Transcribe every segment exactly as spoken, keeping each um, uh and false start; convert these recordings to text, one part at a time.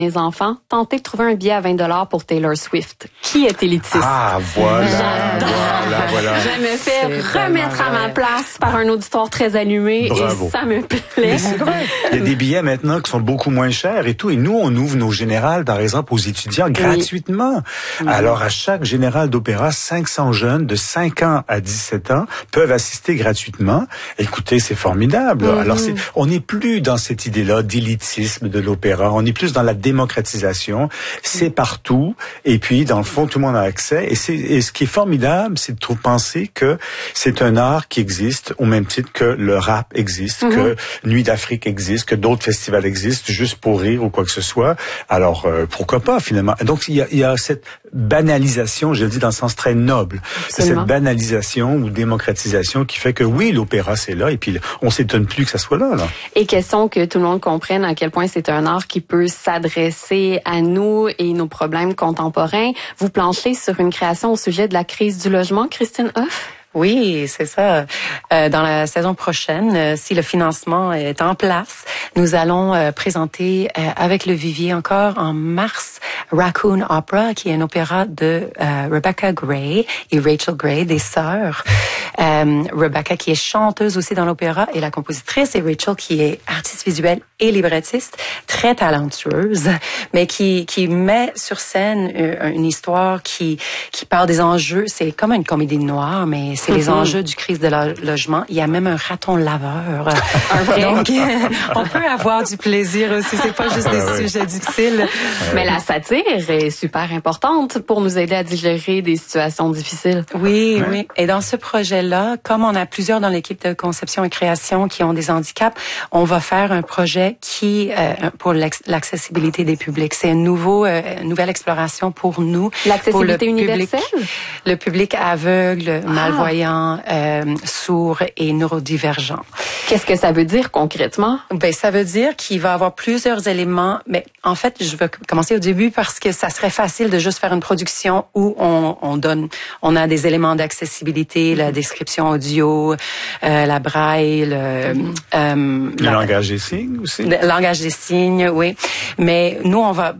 mes enfants, tentez de trouver un billet à vingt dollars pour Taylor Swift. Qui est élitiste? Ah, voilà, voilà, voilà. Je me fais remettre à ma place par un auditoire très allumé. Bravo. Et ça me plaît. Mais c'est vrai. Il y a des billets maintenant qui sont beaucoup moins chers et tout. Et nous, on ouvre nos générales, par exemple, aux étudiants gratuitement. Oui. Alors, à chaque générale d'opéra, cinq cents jeunes de cinq ans à dix-sept ans peuvent assister gratuitement. Écoutez, c'est formidable. Mm-hmm. Alors, c'est, on n'est plus dans cette idée-là d'élitisme de l'opéra. On est plus dans la démocratisation. C'est partout. Et puis, dans le fond, tout le monde a accès. Et, c'est, et ce qui est formidable, c'est de trop penser que c'est un art qui existe au même titre que le rap existe, mm-hmm. que Nuit d'Afrique existe, que d'autres festivals existent, juste pour rire ou quoi que ce soit. Alors, euh, pourquoi pas, finalement? Donc, il y a, il y a cette banalisation, je le dis dans le sens très noble, cette banalisation ou démocratisation qui fait que oui, l'opéra, c'est là, et puis on s'étonne plus que ça soit là, là. Et question que tout le monde comprenne à quel point c'est un art qui peut s'adresser à nous et nos problèmes contemporains. Vous planchez sur une création au sujet de la crise du logement, Christine Hoff? Oui, c'est ça. Euh, dans la saison prochaine, euh, si le financement est en place, nous allons euh, présenter euh, avec le Vivier encore en mars Raccoon Opera, qui est un opéra de euh, Rebecca Gray et Rachel Gray, des sœurs. Euh, Rebecca qui est chanteuse aussi dans l'opéra et la compositrice, et Rachel qui est artiste visuelle et librettiste, très talentueuse, mais qui qui met sur scène une, une histoire qui qui parle des enjeux. C'est comme une comédie noire, mais c'est les enjeux du crise de lo- logement. Il y a même un raton laveur. Un vrai. Donc, on peut avoir du plaisir aussi. C'est pas juste des sujets difficiles. Mais la satire est super importante pour nous aider à digérer des situations difficiles. Oui, ouais. oui. Et dans ce projet-là, comme on a plusieurs dans l'équipe de conception et création qui ont des handicaps, on va faire un projet qui euh, pour l'ex- l'accessibilité des publics. C'est une nouveau, euh, nouvelle exploration pour nous. L'accessibilité pour le universelle? Public, le public aveugle, ah. malvoyant, Euh, sourds et neurodivergents. Qu'est-ce que ça veut dire concrètement? Ben, ça veut dire qu'il va y avoir plusieurs éléments. Mais en fait, je veux commencer au début parce que ça serait facile de juste faire une production où on, on donne, on a des éléments d'accessibilité, la description audio, euh, la braille, le, mm-hmm. euh, le la, langage des signes aussi. Le langage des signes, oui. Mais nous, on va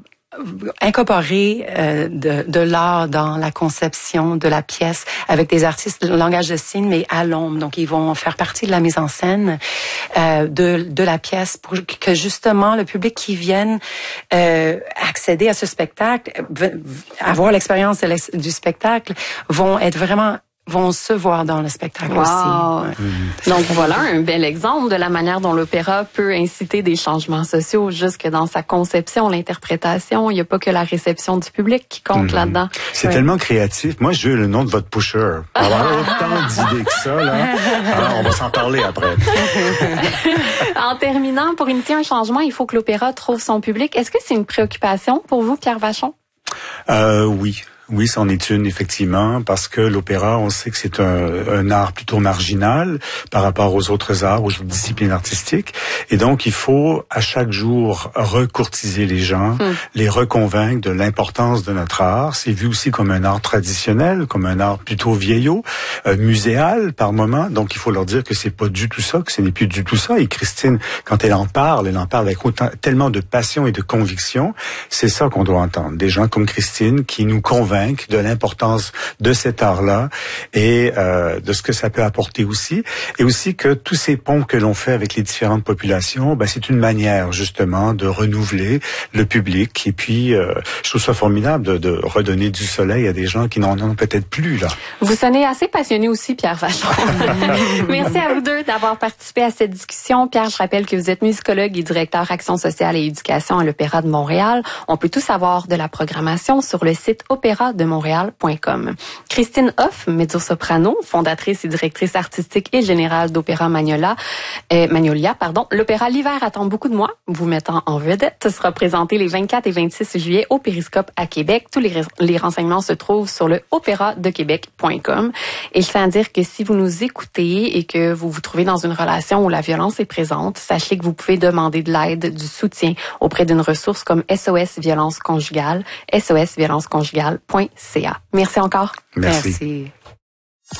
incorporer euh, de, de l'art dans la conception de la pièce avec des artistes le langage de signes mais à l'ombre, donc ils vont faire partie de la mise en scène euh, de de la pièce pour que justement le public qui vienne euh, accéder à ce spectacle, avoir l'expérience de l'ex- du spectacle, vont être vraiment vont se voir dans le spectacle wow. aussi. Ouais. Mmh. Donc voilà un bel exemple de la manière dont l'opéra peut inciter des changements sociaux jusque dans sa conception, l'interprétation. Il n'y a pas que la réception du public qui compte mmh. là-dedans. C'est ouais. tellement créatif. Moi, je veux le nom de votre pusher. On va avoir autant d'idées que ça, là. Alors, on va s'en parler après. En terminant, pour initier un changement, il faut que l'opéra trouve son public. Est-ce que c'est une préoccupation pour vous, Pierre Vachon? Euh, oui. Oui, c'en est une, effectivement, parce que l'opéra, on sait que c'est un, un art plutôt marginal par rapport aux autres arts, aux autres disciplines artistiques. Et donc, il faut, à chaque jour, recourtiser les gens, mm. les reconvaincre de l'importance de notre art. C'est vu aussi comme un art traditionnel, comme un art plutôt vieillot, euh, muséal par moment. Donc, il faut leur dire que c'est pas du tout ça, que ce n'est plus du tout ça. Et Christine, quand elle en parle, elle en parle avec autant, tellement de passion et de conviction. C'est ça qu'on doit entendre. Des gens comme Christine qui nous convainquent de l'importance de cet art-là et euh, de ce que ça peut apporter aussi. Et aussi que tous ces ponts que l'on fait avec les différentes populations, ben, c'est une manière justement de renouveler le public. Et puis, euh, je trouve ça formidable de, de redonner du soleil à des gens qui n'en ont peut-être plus, là. Vous sonnez assez passionné aussi, Pierre Vachon. Merci à vous deux d'avoir participé à cette discussion. Pierre, je rappelle que vous êtes musicologue et directeur Action sociale et éducation à l'Opéra de Montréal. On peut tout savoir de la programmation sur le site opéra de montréal point com. Christine Hoff, mezzo-soprano, fondatrice et directrice artistique et générale d'Opéra Magnolia, euh, Magnolia, pardon. L'opéra L'hiver attend beaucoup de moi, vous mettant en vedette. Ce sera présenté les vingt-quatre et vingt-six juillet au Périscope à Québec. Tous les, les renseignements se trouvent sur le opéra de québec point com. Et je tiens à dire que si vous nous écoutez et que vous vous trouvez dans une relation où la violence est présente, sachez que vous pouvez demander de l'aide, du soutien auprès d'une ressource comme S O S Violence Conjugale, S O S violence conjugale point C A. Merci encore. Merci. Merci.